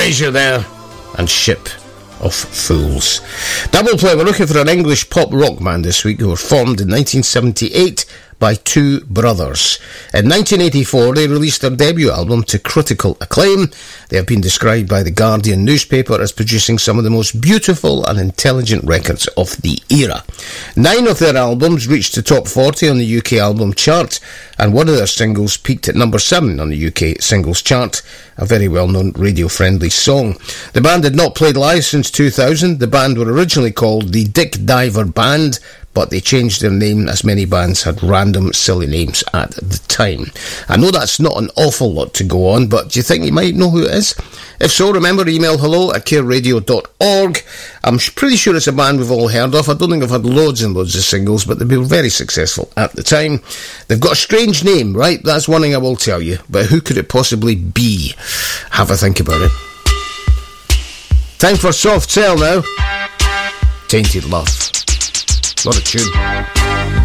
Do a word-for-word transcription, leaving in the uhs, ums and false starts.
Erasure there, and Ship of Fools. Double play, we're looking for an English pop rock band this week who were formed in nineteen seventy-eight by two brothers. In nineteen eighty-four, they released their debut album to critical acclaim. They have been described by The Guardian newspaper as producing some of the most beautiful and intelligent records of the era. Nine of their albums reached the top forty on the U K album chart, and one of their singles peaked at number seven on the U K singles chart, a very well-known radio-friendly song. The band had not played live since two thousand. The band were originally called the Dick Diver Band, but they changed their name as many bands had random silly names at the time. I know that's not an awful lot to go on, but do you think you might know who it is? If so, remember, email hello at care radio dot org. I'm pretty sure it's a band we've all heard of. I don't think I've had loads and loads of singles, but they were very successful at the time. They've got a strange name, right? That's one thing I will tell you. But who could it possibly be? Have a think about it. Time for Soft Cell now. Tainted Love. What a tune.